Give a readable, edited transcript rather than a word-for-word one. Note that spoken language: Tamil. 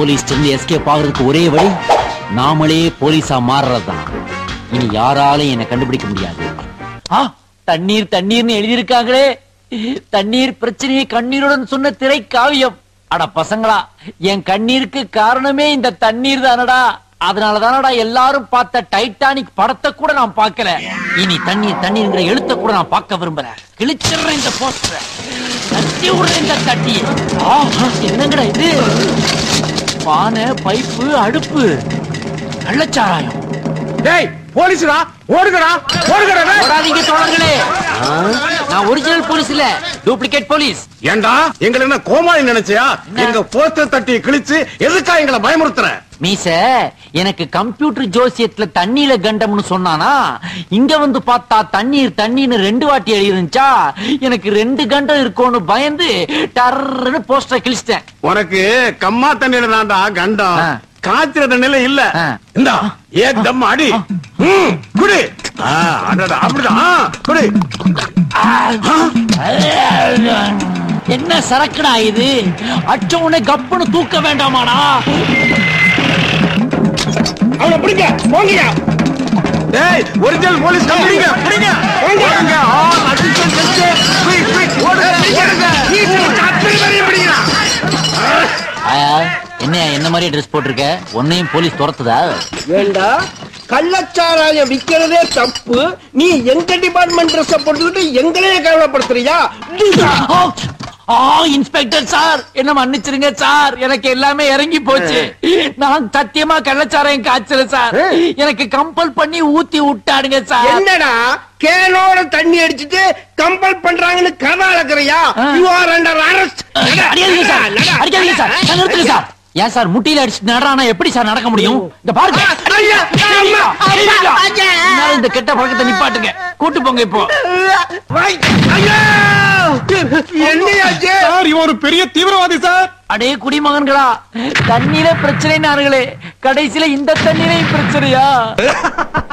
போலீஸ் எஸ்கேப் ஆகுறதுக்கு ஒரே வழி நாமளே போலீஸா மாறுறதுதான். இனி யாராலையும் என்ன கண்டுபிடிக்க முடியாது. தண்ணீர் தண்ணீர்னு எழுதியிருக்காங்களே, தண்ணீர் பிரச்சனையை கண்ணீருடன் சொன்ன திரை காவியம். அட பசங்களா, என் கண்ணீருக்கு காரணமே இந்த தண்ணீர் தானடா. அதனாலதானடா எல்லாரும் பார்த்த டைட்டானிக் படத்தை கூட நான் பார்க்கல. இனி தண்ணீர் தண்ணீர்ங்கிற எழுத்த கூட நான் பார்க்க விரும்புறேன். கிழிச்சிடுறேன் இந்த போஸ்டரை, தட்டி விடுறேன் இந்த தட்டி. என்னங்கடா இது? பானை, பைப்பு, அடுப்பு, கள்ளச்சாராயம். டேய் போலீஸ்டா, ஓடுங்கடா ஓடுங்கடா. ஓடாதீங்க தோழர்களே, நான் ஒரிஜினல் போலீஸ் இல்ல, டூப்ளிகேட் போலீஸ். ஏண்டா எங்களை என்ன கோமாளி நினைச்சியா? எங்க போஸ்டர் தட்டி கிழிச்சு எதுக்கா எங்களை பயமுறுத்துற? மீச, எனக்கு கம்ப்யூட்டர் ஜோசியத்துல தண்ணியில கண்டம்னு சொன்னானா, இங்க வந்து பார்த்தா தண்ணீர் தண்ணீர்னு 2 வாட்டி எழுதிருந்துச்சா, எனக்கு 2 கண்டம் இருக்கும்னு பயந்து டர்ன்னு போஸ்டர் கிழிச்சிட்டேன். உனக்கு கம்மா தண்ணியில தான்டா கண்டம், காய்ச்சற தண்ணியில இல்ல. இந்தா ஏதம் அடி குடி. அப்படிதான் குடி. என்ன சரக்குடா இது? அச்ச உடனே கப்புன்னு தூக்க வேண்டாமாடா? அவனை பிடிங்க, போங்க. டேய் ஒரிஜினல் போலீஸ் கம்பெனிங்க, பிடிங்க போங்க. அசிஸ்டன்ட் செஞ்சு குயிக் குயிக் ஓடுங்க ஓடுங்க. அத்தனை பேரையும் பிடிங்கடா. என்ன என்ன மாதிரி ட்ரெஸ் போட்டிருக்க? உன்னையும் போலீஸ் துரத்துதா? ஏண்டா கள்ளச்சாராயம் விக்கிறதே தப்பு, நீ எங்க டிபார்ட்மெண்ட் ட்ரெஸ் போட்டுக்கிட்டு எங்களையே கவலைப்படுத்துறியா? இன்ஸ்பெக்டர் சார், என்ன மன்னிச்சிருங்க சார், எனக்கு எல்லாமே இறங்கி போச்சு. நான் சத்தியமா கள்ளச்சாராயம் காய்ச்சல சார், எனக்கு கம்பல் பண்ணி ஊத்தி விட்டாடுங்க சார். என்னடா கேனோட தண்ணி அடிச்சிட்டு கம்பல் பண்றாங்கன்னு கதை அளக்குறியா? You are under arrest. அடிக்காதீங்க சார், அடிக்காதீங்க சார், நிறுத்துங்க சார். ஏன் சார் முட்டியில அடிச்சு நடறானா எப்படி சார் நடக்க முடியும்? இந்த பாருங்க, இந்த கெட்ட பழக்கத்தை நிப்பாட்டுங்க, கூட்டு போங்க இப்போ. என்னையாச்சு? ஒரு பெரிய தீவிரவாதி சார். அடே குடிமகன்களா, தண்ணீர பிரச்சனை நார்களே, கடைசியில இந்த தண்ணீரையும் பிரச்சனையா?